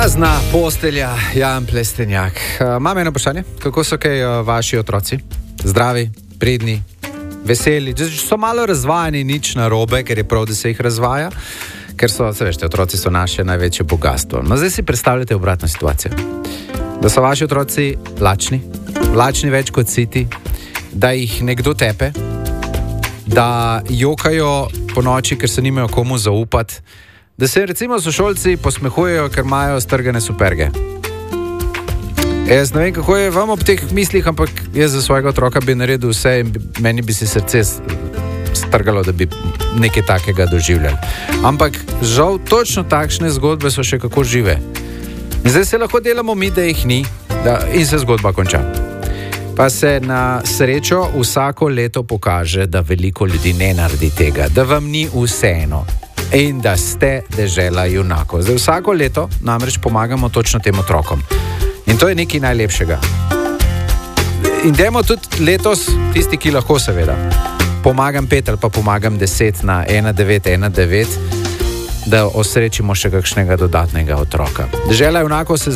Prazna postelja, Jan Plestenjak. Imam eno vprašanje, kako so kaj vaši otroci? Zdravi, pridni, veseli, so malo razvajani, nič narobe, ker je prav, da se jih razvaja, ker so, se veste, otroci so naše največje bogatstvo. No, zdaj si predstavljate obratno situacijo. Da so vaši otroci lačni več kot siti, da jih nekdo tepe, da jokajo po noči, ker se nimajo komu zaupati, da se recimo sošolci posmehujejo, ker imajo strgane superge. Jaz ne vem, kako je vam ob teh mislih, ampak jaz za svojega otroka bi naredil vse in meni bi si srce strgalo, da bi nekaj takega doživljali. Ampak žal točno takšne zgodbe so še kako žive. In zdaj se lahko delamo mi, da jih ni, in se zgodba konča. Pa se na srečo vsako leto pokaže, da veliko ljudi ne naredi tega, da vam ni vseeno in da ste dežela junakov. Zdaj vsako leto namreč pomagamo točno tem otrokom. In to je nekaj najlepšega. In dajmo tudi letos, tisti, ki lahko seveda, pomagam 5 ali pa pomagam 10 na 1919, da osrečimo še kakšnega dodatnega otroka. Dežela junakov se